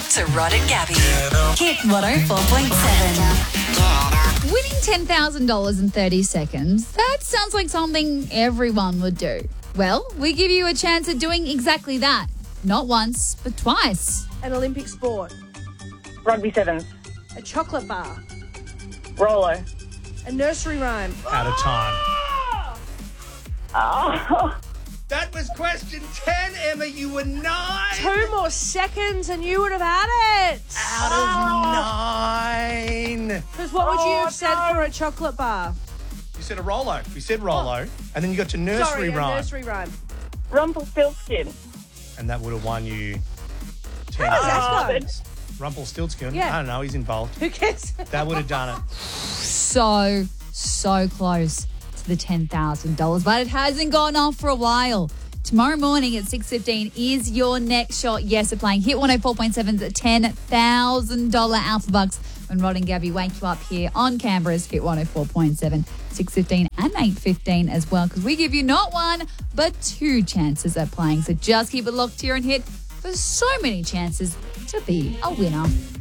to Rod and Gabby. Hit 104.7. Winning $10,000 in 30 seconds, that sounds like something everyone would do. Well, we give you a chance at doing exactly that. Not once, but twice. An Olympic sport. Rugby sevens. A chocolate bar. Rolo. A nursery rhyme. Out of time. Oh. That was question 10, Emma. You were 9. 2 more seconds and you would have had it. Out of 9. Because what would you have said for a chocolate bar? You said a Rolo. We said Rolo. And then you got to nursery Sorry, rhyme. a nursery rhyme. Rumpelstiltskin. And that would have won you 10. How does that go? Rumpelstiltskin. Yeah. I don't know. He's involved. Who cares? That would have done it. So close to the $10,000, but it hasn't gone off for a while. Tomorrow morning at 6:15 is your next shot. Yes, we're playing Hit 104.7's $10,000 Alpha Bucks when Rod and Gabby wake you up here on Canberra's Hit 104.7, 6:15 and 8:15 as well, because we give you not one, but 2 chances at playing. So just keep it locked here and Hit for so many chances to be a winner.